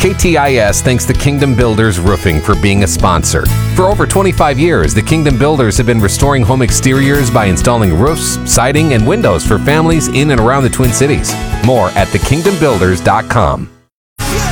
KTIS thanks the Kingdom Builders Roofing for being a sponsor. For over 25 years, the Kingdom Builders have been restoring home exteriors by installing roofs, siding, and windows for families in and around the Twin Cities. More at thekingdombuilders.com.